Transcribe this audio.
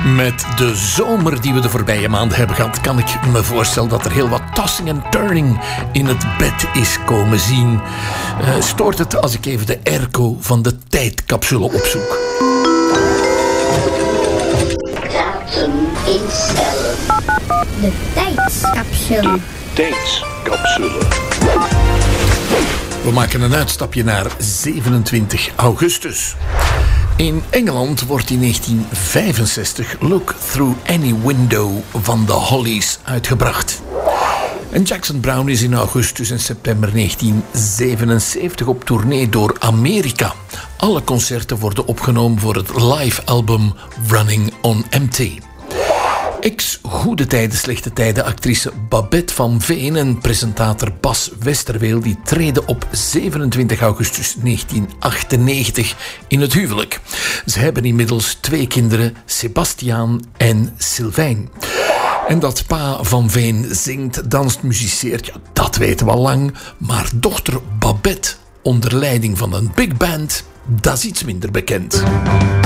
Met de zomer die we de voorbije maanden hebben gehad, kan ik me voorstellen dat er heel wat tossing en turning in het bed is komen zien. Stoort het als ik even de airco van de tijdcapsule opzoek? Datum instellen. De tijdscapsule. Tijdscapsule. We maken een uitstapje naar 27 augustus. In Engeland wordt in 1965 Look Through Any Window van de Hollies uitgebracht. En Jackson Browne is in augustus en september 1977 op tournee door Amerika. Alle concerten worden opgenomen voor het live-album Running on Empty. Ex-Goede Tijden, Slechte Tijden actrice Babette van Veen en presentator Bas Westerweel die treden op 27 augustus 1998 in het huwelijk. Ze hebben inmiddels 2 kinderen, Sebastiaan en Sylvain. En dat pa van Veen zingt, danst, muziceert, ja, dat weten we al lang. Maar dochter Babette, onder leiding van een big band, dat is iets minder bekend.